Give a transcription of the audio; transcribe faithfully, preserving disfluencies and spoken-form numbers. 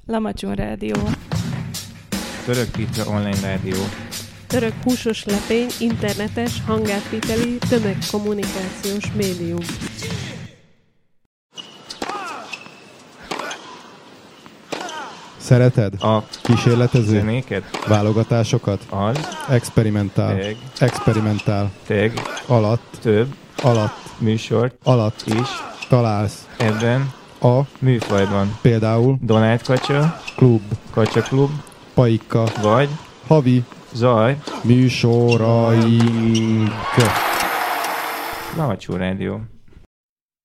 Lamacson Rádió. Török Pizza Online Rádió. Török húsos lepény, internetes, hangátviteli, tömegkommunikációs médium. Szereted? A kísérletező? zenéket? Válogatásokat? Az. Experimentál. Teg. Experimentál. Teg. Alatt. Több. Alatt. Műsort. Alatt. Is. Találsz. Ebben. A. Műfajban. Például. Donát Kacsa. Klub. Kacsa Klub. Paika. Vagy. Havi. Zaj. Műsoraink. Lamacson Rádió.